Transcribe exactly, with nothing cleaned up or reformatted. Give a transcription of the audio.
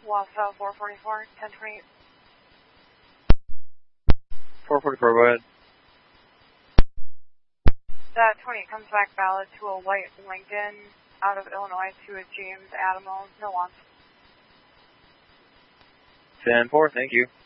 Wausau four forty-four, ten twenty-eight. four forty-four, go ahead. That twenty comes back valid to a white Lincoln out of Illinois to a James Adamo, no wants. ten four, thank you.